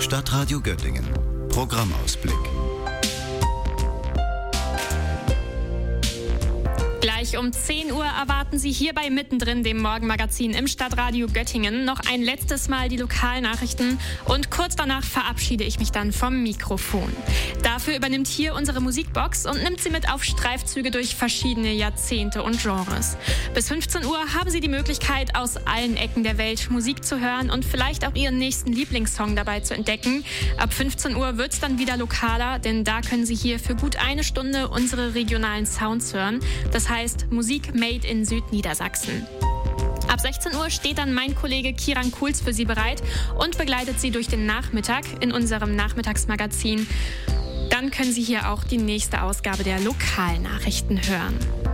Stadtradio Göttingen. Programmausblick. Gleich um 10 Uhr erwarten Sie hier bei Mittendrin, dem Morgenmagazin im Stadtradio Göttingen, noch ein letztes Mal die Lokalnachrichten und kurz danach verabschiede ich mich dann vom Mikrofon. Dafür übernimmt hier unsere Musikbox und nimmt Sie mit auf Streifzüge durch verschiedene Jahrzehnte und Genres. Bis 15 Uhr haben Sie die Möglichkeit, aus allen Ecken der Welt Musik zu hören und vielleicht auch Ihren nächsten Lieblingssong dabei zu entdecken. Ab 15 Uhr wird es dann wieder lokaler, denn da können Sie hier für gut eine Stunde unsere regionalen Sounds hören. Das heißt Musik made in Südniedersachsen. Ab 16 Uhr steht dann mein Kollege Kiran Kuhls für Sie bereit und begleitet Sie durch den Nachmittag in unserem Nachmittagsmagazin. Dann können Sie hier auch die nächste Ausgabe der Lokalnachrichten hören.